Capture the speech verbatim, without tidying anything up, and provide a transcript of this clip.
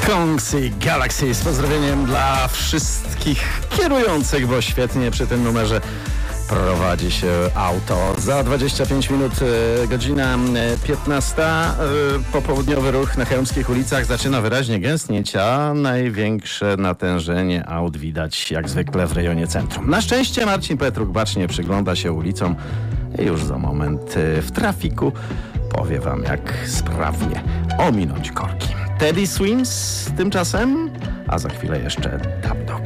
Kongs i Galaxy z pozdrowieniem dla wszystkich kierujących, bo świetnie przy tym numerze prowadzi się auto. Za dwadzieścia pięć minut godzina piętnasta. Popołudniowy ruch na chełmskich ulicach zaczyna wyraźnie gęstnieć, a największe natężenie aut widać jak zwykle w rejonie centrum. Na szczęście Marcin Petruk bacznie przygląda się ulicom i już za moment w trafiku powie wam, jak sprawnie ominąć korki. Teddy Swims tymczasem, a za chwilę jeszcze Dub Dog.